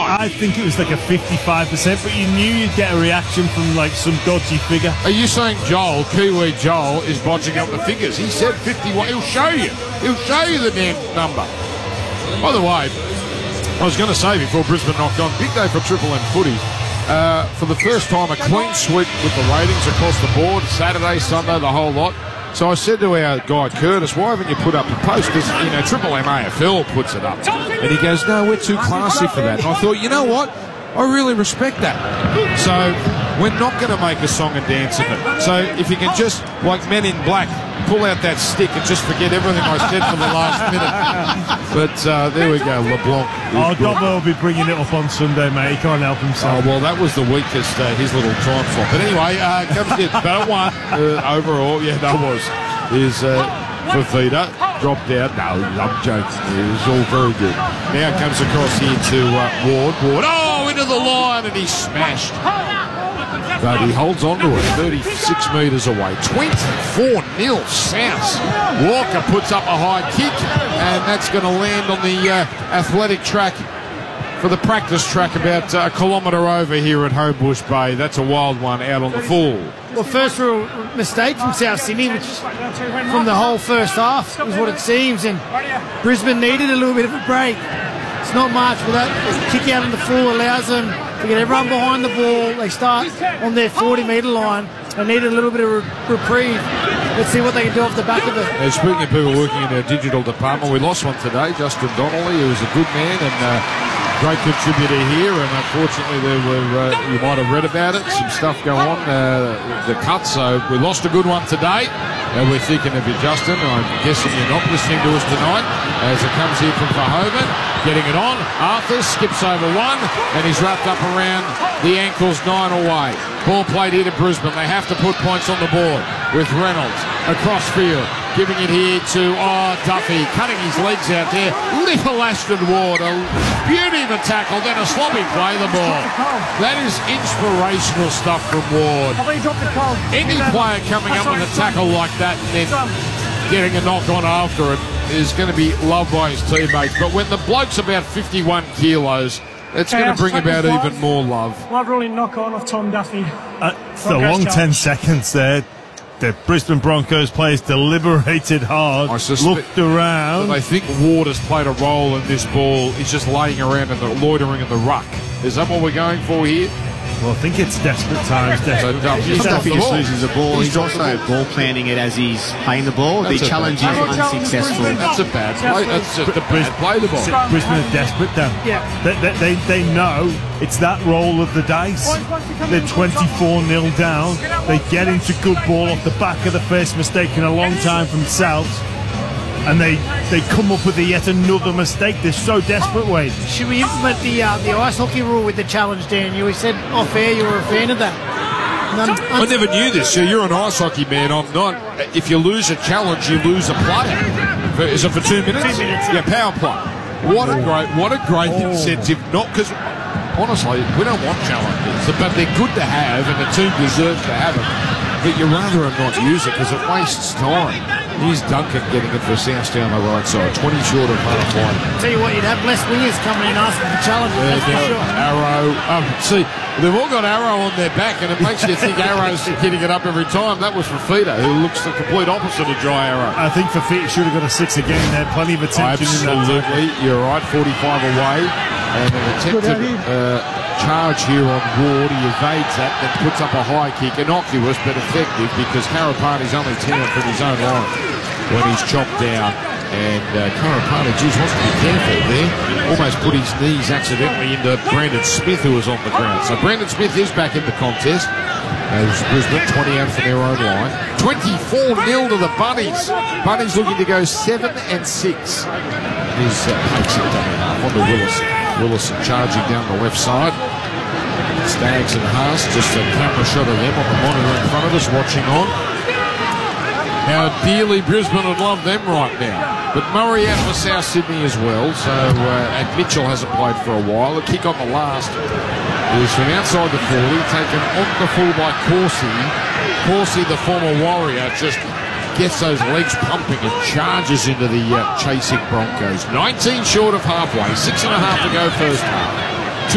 I think it was like a 55%, but you knew you'd get a reaction from like some dodgy figure. Are you saying Kiwi Joel, is botching up the figures? He said 51. He'll show you. He'll show you the damn number. By the way, I was going to say before Brisbane knocked on, big day for Triple M footy. For the first time, a clean sweep with the ratings across the board, Saturday, Sunday, the whole lot. So I said to our guy Curtis, why haven't you put up a post? Because, you know, Triple M AFL puts it up. And he goes, no, we're too classy for that. And I thought, you know what? I really respect that. So we're not going to make a song and dance of it. So if you can just, like Men in Black, pull out that stick and just forget everything I said for the last minute. But there we go, LeBlanc. Dobbo will be bringing it up on Sunday, mate. He can't help himself. Oh, well, that was the weakest, his little time slot. But anyway, comes to battle one overall. Yeah, that was. Is Fafita dropped out. No, I'm joking. It was all very good. Now comes across here to Ward. Ward, oh, into the line, and he's smashed. But he holds on to it, 36 metres away. 24-0 South. Walker puts up a high kick, and that's going to land on the athletic track for the practice track about a kilometre over here at Homebush Bay. That's a wild one out on the full. Well, first real mistake from South Sydney, which from the whole first half is what it seems, and Brisbane needed a little bit of a break. It's not much, but that kick out in the full allows them to get everyone behind the ball. They start on their 40-metre line. They needed a little bit of reprieve. Let's see what they can do off the back of it. Speaking of people working in our digital department, we lost one today, Justin Donnelly, who was a good man and great contributor here, and unfortunately there were, you might have read about it, some stuff go on, the cuts, so we lost a good one today. We're thinking of you, Justin. I'm guessing you're not listening to us tonight as it comes here from Verhoeven, getting it on. Arthur skips over one, and he's wrapped up around the ankles, 9 away. Ball played here to Brisbane. They have to put points on the board with Reynolds across field, giving it here to Duffy, cutting his legs out there. Little Ashton Ward, a beauty of a tackle, then a sloppy play the ball. That is inspirational stuff from Ward. Any player coming up with a tackle like that and then getting a knock on after it is going to be loved by his teammates. But when the bloke's about 51 kilos, it's going to bring about even more love. Love rolling knock on of Tom Duffy. It's a long 10 seconds there. The Brisbane Broncos players deliberated hard, looked around. They think Ward has played a role in this ball. He's just laying around and loitering in the ruck. Is that what we're going for here? Well, I think it's desperate times. Duffy just loses the ball. He's also ball planning it as he's playing the ball. The challenge is unsuccessful. That's a bad play. That's just a bad play the ball. Brisbane are desperate, Dan. Yeah. They know it's that roll of the dice. They're 24-0 down. They get into good ball off the back of the first mistake in a long time from South. And they come up with yet another mistake. They're so desperate, Wade. Should we implement the ice hockey rule with the challenge, Dan? You said off air you were a fan of that. I never knew this. You're an ice hockey man. I'm not. If you lose a challenge, you lose a player. Is it for 2 minutes? 2 minutes. Yeah, power play. What a great incentive. Not because, honestly, we don't want challenges, but they're good to have, and the team deserves to have them. But you'd rather not use it because it wastes time. Here's Duncan getting it for South down the right side, 20 short of half line. Tell you what, you'd have less wingers coming in asking for challenges. That's for sure. Arrow. See, they've all got Arrow on their back, and it makes you think Arrow's getting it up every time. That was Fafita, who looks the complete opposite of Dry Arrow. I think Fafita should have got a 6 again there. Plenty of attention in that. Absolutely, you're right. 45 away, and an attempted charge here on Ward. He evades that, then puts up a high kick, innocuous but effective, because Karapani's only 10 from his own line when he's chopped down. And Karapani, geez, wants to be careful there. Almost put his knees accidentally into Brandon Smith, who was on the ground. So Brandon Smith is back in the contest. As Brisbane 20 out from their own line. 24-0 to the Bunnies. Bunnies looking to go 7-6. He's takes it down on the Willison charging down the left side. Staggs and Haas, just a camera shot of them on the monitor in front of us, watching on. How dearly Brisbane would love them right now. But Murray out for South Sydney as well, so and Mitchell hasn't played for a while. The kick on the last is from outside the 40, taken on the full by Corsi. Corsi, the former Warrior, just gets those legs pumping and charges into the chasing Broncos. 19 short of halfway, 6.5 to go first half.